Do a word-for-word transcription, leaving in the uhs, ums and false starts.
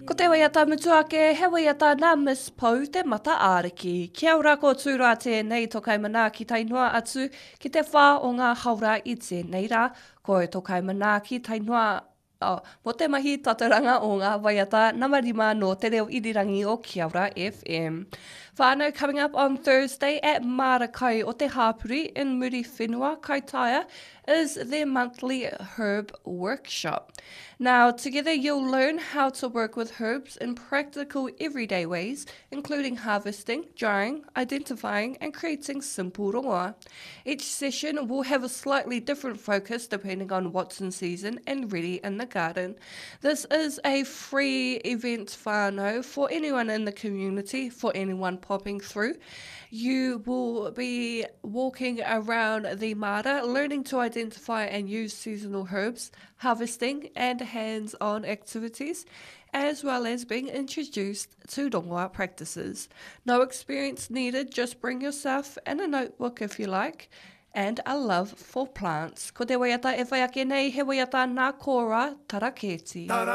Ko te waiata mutuake, he waiata nā Miss Pou te mata āriki. Kia ora ko tūrā tēnei tokai mana ki tainua atu ki te whā o ngā haura i tēnei rā. Ko e tokai mana ki tainua oh, mo te mahi tataranga o ngā waiata namarima no te reo irirangi o Kia Ora F M. Whānau coming up on Thursday at Marakai o te Hāpuri in Muri Whenua, Kaitaia, is their monthly herb workshop. Now, together you'll learn how to work with herbs in practical everyday ways, including harvesting, drying, identifying and creating simple rongoa. Each session will have a slightly different focus depending on what's in season and ready in the garden. This is a free event whānau for anyone in the community, for anyone popping through. You will be walking around the mara, learning to identify and use seasonal herbs, harvesting and hands-on activities, as well as being introduced to rongoa practices. No experience needed, just bring yourself and a notebook if you like, and a love for plants. Ko te waiata e whai ake nei, he waiata nā kōra taraketi.